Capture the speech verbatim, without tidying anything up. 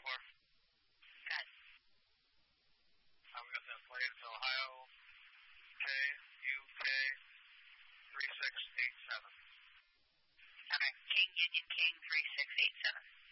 four. Good. I'm going to play it to Ohio, K, U, K, three six eight seven. Okay, King Union King three six eight seven.